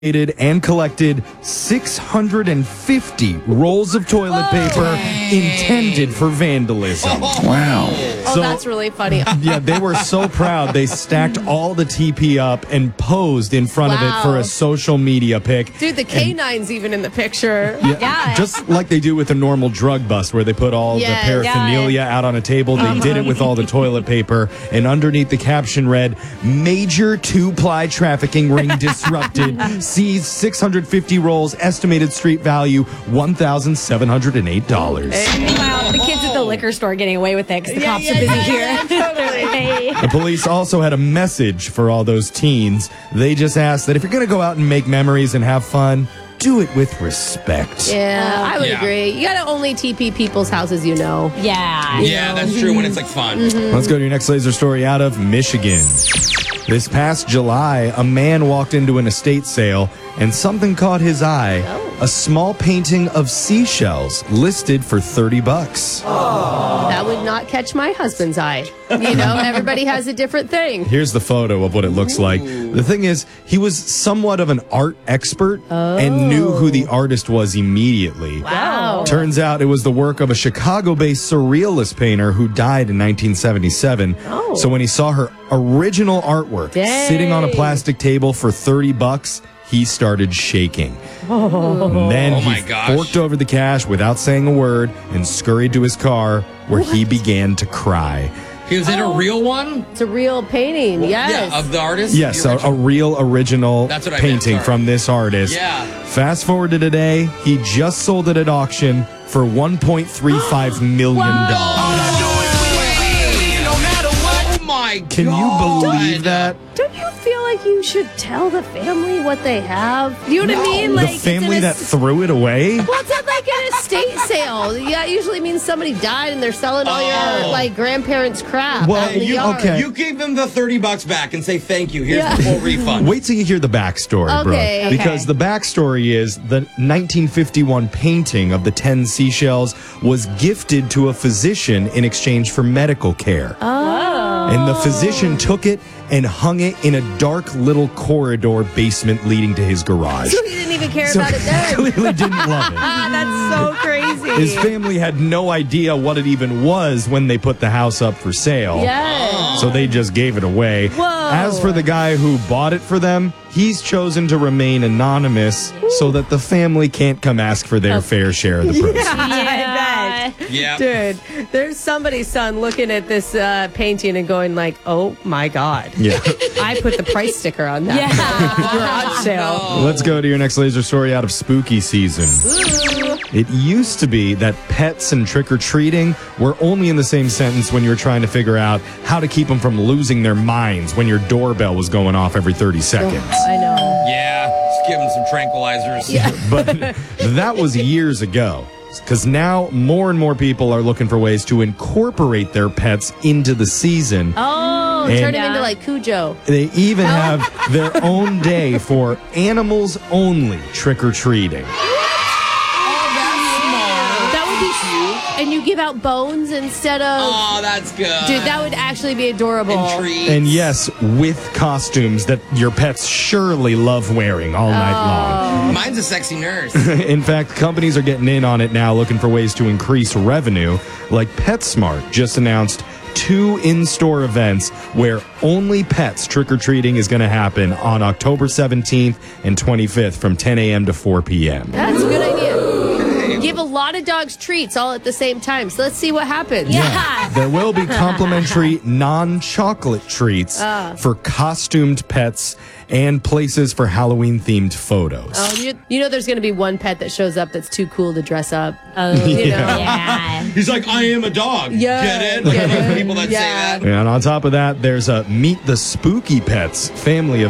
and collected 650 rolls of toilet paper intended for vandalism. Wow. Oh, that's really funny. Yeah, they were so proud. They stacked all the TP up and posed in front of it for a social media pic. Dude, the K9's even in the picture. Yeah. Just like they do with a normal drug bust where they put all the paraphernalia out on a table. They did it with all the toilet paper. And underneath the caption read, "Major two-ply trafficking ring disrupted. Seized 650 rolls. Estimated street value $1,708. Meanwhile, the kids at the liquor store getting away with it because the cops are busy here. Totally. The police also had a message for all those teens. They just asked that if you're going to go out and make memories and have fun, do it with respect. Yeah, I would agree. You got to only TP people's houses you know. Yeah, that's true when it's like fun. Let's go to your next laser story out of Michigan. This past July, a man walked into an estate sale and something caught his eye. A small painting of seashells listed for $30. That would not catch my husband's eye. You know, everybody has a different thing. Here's the photo of what it looks like. The thing is, he was somewhat of an art expert and knew who the artist was immediately. Wow. Turns out it was the work of a Chicago-based surrealist painter who died in 1977. So when he saw her original artwork sitting on a plastic table for $30, he started shaking. Then he forked over the cash without saying a word and scurried to his car where he began to cry. Is it a real one? It's a real painting, yes. Yeah, of the artist? Yes, a real original painting from this artist. Yeah. Fast forward to today, he just sold it at auction for $1.35 million. Oh my God. Can you believe that? Don't you feel like you should tell the family what they have? You know what I mean? Like The family that threw it away? Well, it's not like an estate sale. Yeah, it usually means somebody died and they're selling all your like grandparents' crap. Well, out in the yard. You give them the $30 back and say thank you. Here's the full refund. Wait till you hear the backstory, bro. Okay. Because the backstory is the 1951 painting of the 10 seashells was gifted to a physician in exchange for medical care. And the physician took it and hung it in a dark little corridor basement leading to his garage. So he didn't even care about it then. Clearly didn't love it. That's so crazy. His family had no idea what it even was when they put the house up for sale. Yes. So they just gave it away. Whoa. As for the guy who bought it for them, he's chosen to remain anonymous so that the family can't come ask for their fair share of the proceeds. Yeah. Dude, there's somebody's son looking at this painting and going like, oh my God. Yeah. I put the price sticker on that. Garage sale. Let's go to your next laser story out of spooky season. It used to be that pets and trick-or-treating were only in the same sentence when you were trying to figure out how to keep them from losing their minds when your doorbell was going off every 30 seconds. I know. Yeah. Just give them some tranquilizers. Yeah. But that was years ago. Because now more and more people are looking for ways to incorporate their pets into the season. Oh, turn him into like Cujo. They even have their own day for animals only trick-or-treating. And you give out bones instead of... Oh, that's good. Dude, that would actually be adorable. And yes, with costumes that your pets surely love wearing all night long. Mine's a sexy nurse. In fact, companies are getting in on it now, looking for ways to increase revenue. Like PetSmart just announced 2 in-store events where only pets trick-or-treating is going to happen on October 17th and 25th from 10 a.m. to 4 p.m. That's a good idea. Give a lot of dogs treats all at the same time. So let's see what happens. Yeah. There will be complimentary non-chocolate treats for costumed pets and places for Halloween-themed photos. Oh, you know there's going to be one pet that shows up that's too cool to dress up. Oh, you know? yeah. He's like, I am a dog. Yeah. Get it? Like, people that say that. And on top of that, there's a Meet the Spooky Pets family